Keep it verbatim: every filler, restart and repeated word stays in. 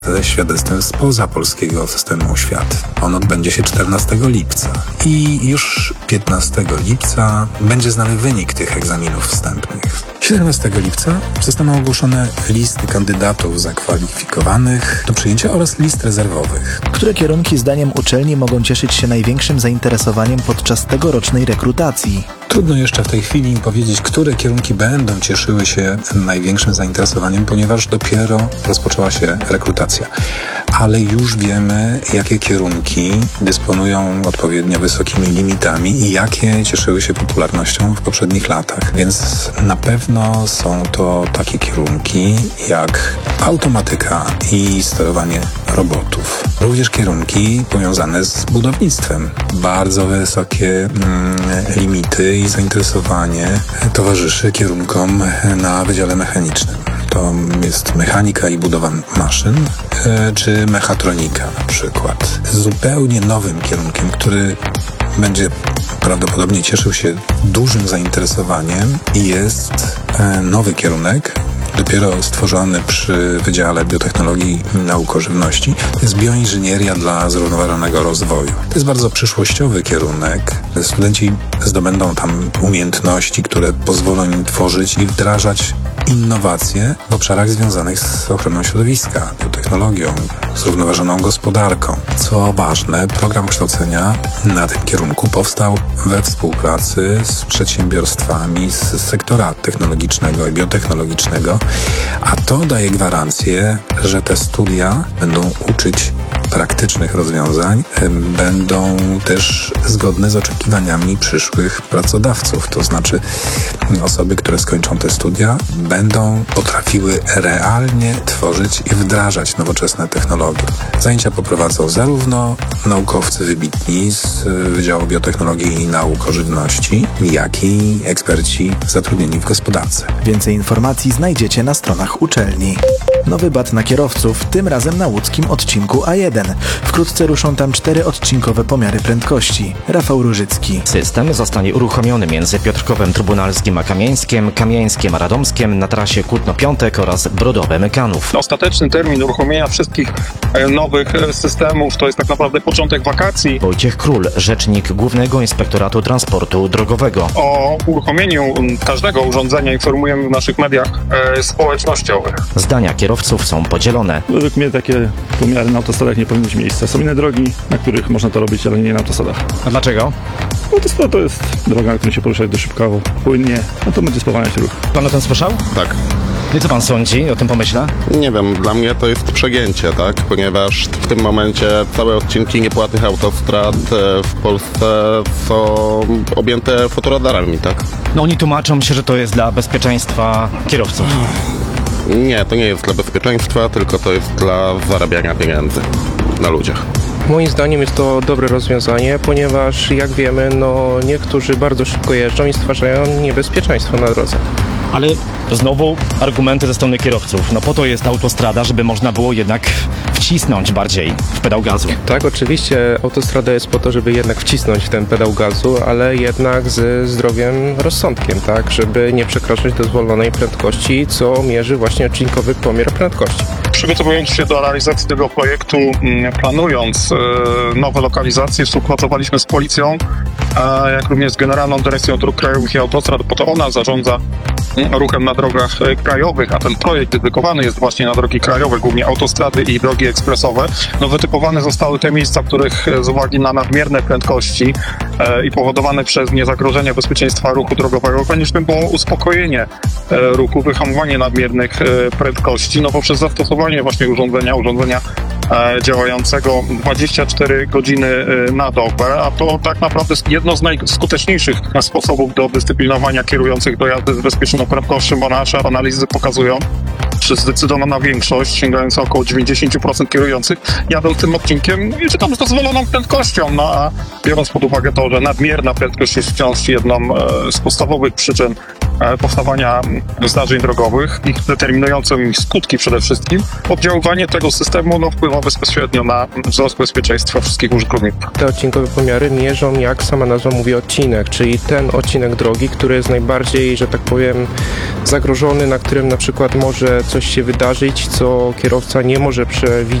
ze świadectwem spoza polskiego systemu oświaty. On odbędzie się czternastego lipca i już piętnastego lipca będzie znany wynik tych egzaminów wstępnych. siedemnastego lipca zostaną ogłoszone listy kandydatów zakwalifikowanych do przyjęcia oraz list rezerwowych. Które kierunki zdaniem uczelni mogą cieszyć się największym zainteresowaniem podczas tegorocznej rekrutacji? Trudno jeszcze w tej chwili powiedzieć, które kierunki będą cieszyły się największym zainteresowaniem, ponieważ dopiero rozpoczęła się rekrutacja. Ale już wiemy, jakie kierunki dysponują odpowiednio wysokimi limitami i jakie cieszyły się popularnością w poprzednich latach. Więc na pewno są to takie kierunki jak automatyka i sterowanie robotów. Również kierunki powiązane z budownictwem. Bardzo wysokie mm, limity i zainteresowanie towarzyszy kierunkom na Wydziale Mechanicznym. To jest mechanika i budowa maszyn, e, czy mechatronika na przykład. Zupełnie nowym kierunkiem, który będzie prawdopodobnie cieszył się dużym zainteresowaniem, jest e, nowy kierunek, dopiero stworzony przy Wydziale Biotechnologii i Nauk o Żywności. To jest bioinżynieria dla zrównoważonego rozwoju. To jest bardzo przyszłościowy kierunek. Studenci zdobędą tam umiejętności, które pozwolą im tworzyć i wdrażać innowacje w obszarach związanych z ochroną środowiska, biotechnologią, zrównoważoną gospodarką. Co ważne, program kształcenia na tym kierunku powstał we współpracy z przedsiębiorstwami z sektora technologicznego i biotechnologicznego, a to daje gwarancję, że te studia będą uczyć praktycznych rozwiązań, będą też zgodne z oczekiwaniami przyszłych pracodawców. To znaczy osoby, które skończą te studia, będą potrafiły realnie tworzyć i wdrażać nowoczesne technologie. Zajęcia poprowadzą zarówno naukowcy wybitni z Wydziału Biotechnologii i Nauk o Żywności, jak i eksperci zatrudnieni w gospodarce. Więcej informacji znajdziecie na stronach uczelni. Nowy bat na kierowców, tym razem na łódzkim odcinku A jeden. Wkrótce ruszą tam cztery odcinkowe pomiary prędkości. Rafał Różycki. System zostanie uruchomiony między Piotrkowem Trybunalskim a Kamieńskiem, Kamieńskiem a Radomskiem na trasie Kutno-Piątek oraz Brodowe-Mykanów. Ostateczny termin uruchomienia wszystkich nowych systemów to jest tak naprawdę początek wakacji. Wojciech Król, rzecznik Głównego Inspektoratu Transportu Drogowego. O uruchomieniu każdego urządzenia informujemy w naszych mediach e, społecznościowych. Zdania kierowców są podzielone. Według mnie takie pomiary na autostradach nie powinny mieć miejsca. Są inne drogi, na których można to robić, ale nie na autostradach. A dlaczego? Autostrada to jest droga, na której się poruszać dość szybko, płynnie, a to będzie spowalniać ruch. Pan o tym słyszał? Tak. I co pan sądzi o tym pomyśle? Nie wiem, dla mnie to jest przegięcie, tak? Ponieważ w tym momencie całe odcinki niepłatnych autostrad w Polsce są objęte fotoradarami, tak? No oni tłumaczą się, że to jest dla bezpieczeństwa kierowców. Nie, to nie jest dla bezpieczeństwa, tylko to jest dla zarabiania pieniędzy na ludziach. Moim zdaniem jest to dobre rozwiązanie, ponieważ jak wiemy, no niektórzy bardzo szybko jeżdżą i stwarzają niebezpieczeństwo na drodze. Ale znowu argumenty ze strony kierowców. No po to jest autostrada, żeby można było jednak wcisnąć bardziej w pedał gazu. Tak, oczywiście autostrada jest po to, żeby jednak wcisnąć w ten pedał gazu, ale jednak ze zdrowiem rozsądkiem, tak, żeby nie przekroczyć dozwolonej prędkości, co mierzy właśnie odcinkowy pomiar prędkości. Przygotowując się do realizacji tego projektu, planując nowe lokalizacje, współpracowaliśmy z policją, jak również z Generalną Dyrekcją Dróg Krajowych i Autostrad, bo to ona zarządza ruchem na drogach krajowych, a ten projekt dedykowany jest właśnie na drogi krajowe, głównie autostrady i drogi ekspresowe. No wytypowane zostały te miejsca, w których z uwagi na nadmierne prędkości e, i powodowane przez nie zagrożenie bezpieczeństwa ruchu drogowego konieczne było uspokojenie e, ruchu, wyhamowanie nadmiernych e, prędkości, no poprzez zastosowanie właśnie urządzenia, urządzenia e, działającego dwadzieścia cztery godziny e, na dobę, a to tak naprawdę jest jedno z najskuteczniejszych sposobów do dyscyplinowania kierujących do jazdy z bezpieczną prędkością, bo nasze analizy pokazują, że zdecydowana większość, sięgająca około dziewięćdziesiąt procent kierujących, jadą tym odcinkiem i czy tam z dozwoloną prędkością, no a biorąc pod uwagę to, że nadmierna prędkość jest wciąż jedną e, z podstawowych przyczyn e, powstawania zdarzeń drogowych, ich determinujące ich skutki przede wszystkim, oddziaływanie tego systemu no, wpływa bezpośrednio na wzrost bezpieczeństwa wszystkich użytkowników. Te odcinkowe pomiary mierzą, jak sama nazwa mówi, odcinek, czyli ten odcinek drogi, który jest najbardziej, że tak powiem, zagrożony, na którym na przykład może coś się wydarzyć, co kierowca nie może przewidzieć